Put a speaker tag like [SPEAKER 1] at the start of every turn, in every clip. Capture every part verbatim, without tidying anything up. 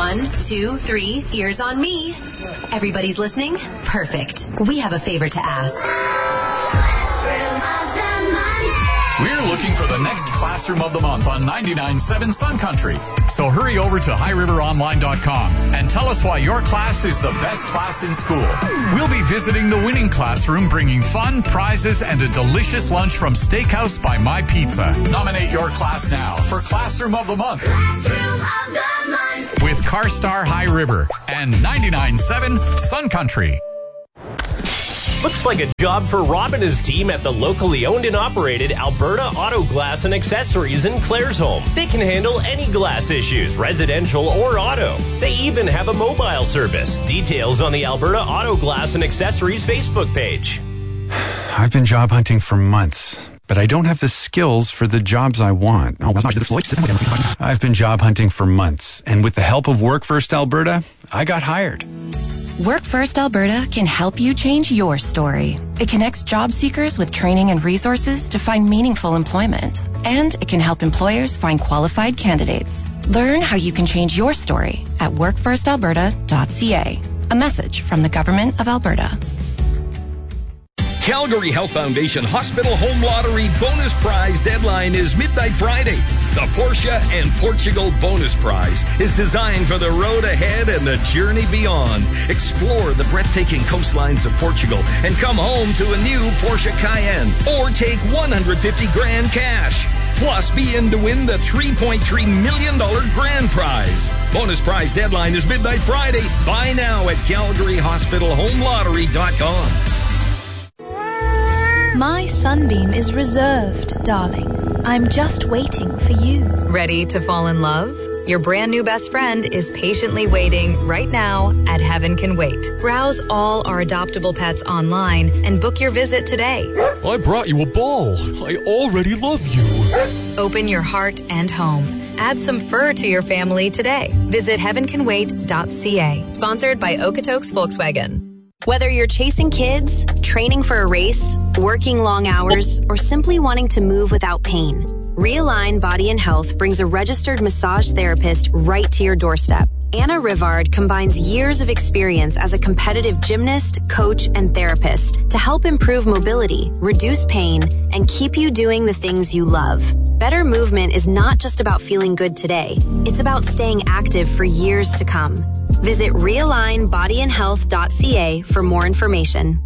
[SPEAKER 1] One, two, three, ears on me. Everybody's listening? Perfect. We have a favor to ask.
[SPEAKER 2] We're looking for the next Classroom of the Month on ninety-nine point seven Sun Country. So hurry over to high river online dot com and tell us why your class is the best class in school. We'll be visiting the winning classroom, bringing fun, prizes, and a delicious lunch from Steakhouse by My Pizza. Nominate your class now for Classroom of the Month.
[SPEAKER 3] Classroom of the Month.
[SPEAKER 2] With CarStar High River and ninety-nine point seven Sun Country.
[SPEAKER 4] Looks like a job for Rob and his team at the locally owned and operated Alberta Auto Glass and Accessories in Claresholm. They can handle any glass issues, residential or auto. They even have a mobile service. Details on the Alberta Auto Glass and Accessories Facebook page.
[SPEAKER 5] I've been job hunting for months, but I don't have the skills for the jobs I want. I've been job hunting for months, and with the help of Work First Alberta, I got hired.
[SPEAKER 1] Work First Alberta can help you change your story. It connects job seekers with training and resources to find meaningful employment. And it can help employers find qualified candidates. Learn how you can change your story at work first alberta dot c a. A message from the Government of Alberta.
[SPEAKER 6] Calgary Health Foundation Hospital Home Lottery bonus prize deadline is midnight Friday. The Porsche and Portugal bonus prize is designed for the road ahead and the journey beyond. Explore the breathtaking coastlines of Portugal and come home to a new Porsche Cayenne or take one hundred fifty grand cash. Plus, be in to win the three point three million dollars grand prize. Bonus prize deadline is midnight Friday. Buy now at calgary hospital home lottery dot com.
[SPEAKER 7] My Sunbeam is reserved, darling. I'm just waiting for you.
[SPEAKER 8] Ready to fall in love? Your brand new best friend is patiently waiting right now at Heaven Can Wait. Browse all our adoptable pets online and book your visit today.
[SPEAKER 9] I brought you a ball. I already love you.
[SPEAKER 8] Open your heart and home. Add some fur to your family today. Visit heaven can wait dot c a. Sponsored by Okotoks Volkswagen.
[SPEAKER 1] Whether you're chasing kids, training for a race, working long hours, or simply wanting to move without pain, Realign Body and Health brings a registered massage therapist right to your doorstep. Anna Rivard combines years of experience as a competitive gymnast, coach, and therapist to help improve mobility, reduce pain, and keep you doing the things you love. Better movement is not just about feeling good today. It's about staying active for years to come. Visit realign body and health dot c a for more information.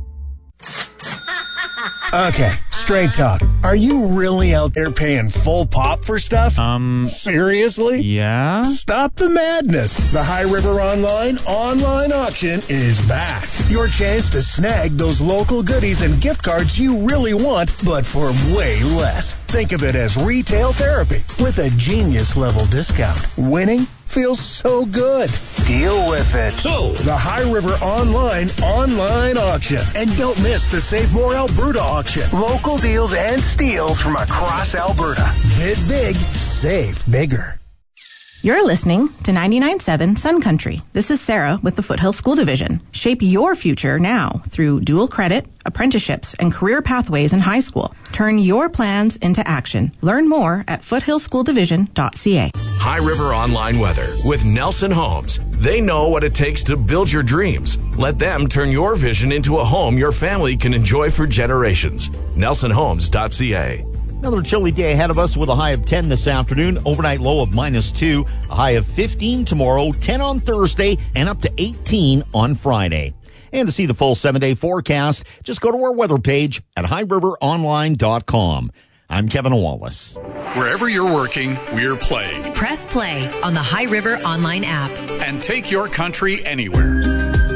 [SPEAKER 10] Okay, straight talk. Are you really out there paying full pop for stuff? Um, Seriously?
[SPEAKER 5] Yeah?
[SPEAKER 10] Stop the madness. The High River Online online auction is back. Your chance to snag those local goodies and gift cards you really want, but for way less. Think of it as retail therapy with a genius-level discount. Winning feels so good. Deal with it. So, the High River Online online auction. And don't miss the Save More Alberta auction. Local deals and steals from across Alberta. Bid big, save bigger.
[SPEAKER 11] You're listening to ninety-nine point seven Sun Country. This is Sarah with the Foothill School Division. Shape your future now through dual credit, apprenticeships, and career pathways in high school. Turn your plans into action. Learn more at foothill school division dot c a.
[SPEAKER 12] High River Online Weather with Nelson Homes. They know what it takes to build your dreams. Let them turn your vision into a home your family can enjoy for generations. nelson homes dot c a.
[SPEAKER 13] Another chilly day ahead of us with a high of ten this afternoon, overnight low of minus two, a high of fifteen tomorrow, ten on Thursday, and up to eighteen on Friday. And to see the full seven-day forecast, just go to our weather page at high river online dot com. I'm Kevin Wallace.
[SPEAKER 2] Wherever you're working, we're playing.
[SPEAKER 1] Press play on the High River Online app.
[SPEAKER 2] And take your country anywhere.